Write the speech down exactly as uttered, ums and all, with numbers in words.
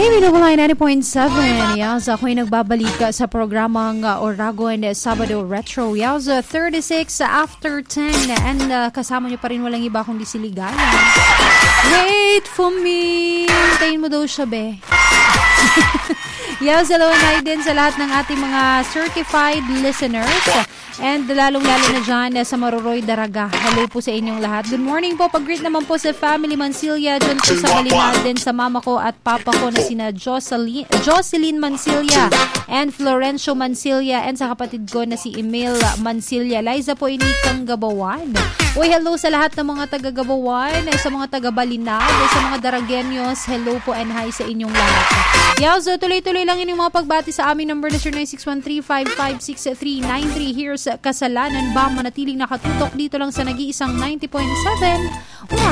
Pinagulay ninety point seven. Yaz, ako'y nagbabalik sa programang uh, Oragon Sabado Retro. Yaz, uh, thirty-six after ten. And uh, kasama niyo pa rin walang iba kundi si Ligaya. Wait for me. Hintayin mo daw siya, be. Yaz, hello and hi din sa lahat ng ating mga certified listeners. And lalong-lalo na dyan sa Maroroy Daraga. Hello po sa inyong lahat. Good morning po. Pag-greet naman po sa family Mansilla. Dyan po sa Balinal din sa mama ko at papa ko na sina Jocelyn, Jocelyn Mansilla and Florencio Mansilla and sa kapatid ko na si Emil Mansilla. Liza po inikang Gabawan. Uy, hello sa lahat ng mga taga-Gabawan, sa mga taga-Balinal, sa mga Daragenyos. Hello po and hi sa inyong lahat. Yauzo, tuloy-tuloy lang yun yung mga pagbati sa aming number na nine six one three five five six three nine three. Here's Kasalanan ba manatiling nakatutok dito lang sa nag-iisang ninety point seven